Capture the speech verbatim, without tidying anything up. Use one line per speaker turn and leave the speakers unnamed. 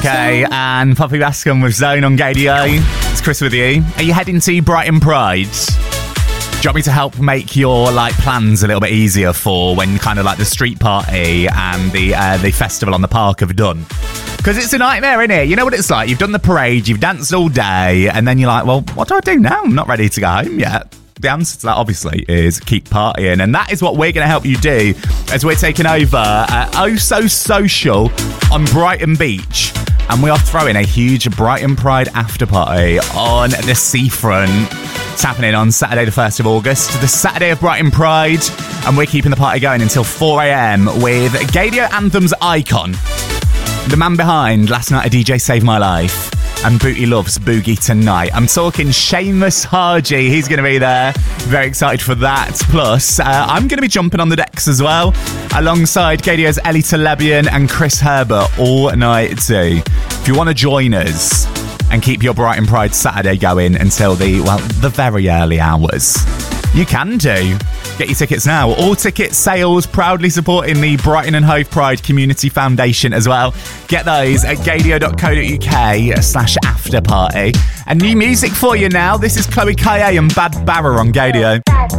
K and Poppy Bascom with Zone on Gadio. It's Chris with you. Are you heading to Brighton Pride? Do you want me to help make your like plans a little bit easier for when kind of like the street party and the uh, the festival on the park have done? Because it's a nightmare, isn't it? You know what it's like? You've done the parade, you've danced all day, and then you're like, well, what do I do now? I'm not ready to go home yet. The answer to that, obviously, is keep partying. And that is what we're going to help you do as we're taking over uh, Oh So Social on Brighton Beach. And we are throwing a huge Brighton Pride after party on the seafront. It's happening on Saturday the first of August, the Saturday of Brighton Pride. And we're keeping the party going until four a.m. with Gadio Anthem's icon, the man behind Last Night a D J Saved My Life, and Booty Loves Boogie Tonight. I'm talking Seamus Haji. He's going to be there. Very excited for that. Plus, uh, I'm going to be jumping on the decks as well, alongside Gadio's Ellie Telebian and Chris Herbert all night too. If you want to join us and keep your Brighton Pride Saturday going until the, well, the very early hours, you can do. Get your tickets now. All ticket sales proudly supporting the Brighton and Hove Pride Community Foundation as well. Get those at gadio.co.uk slash after party. And new music for you now. This is Chloe Kaye and Bad Barra on Gadio.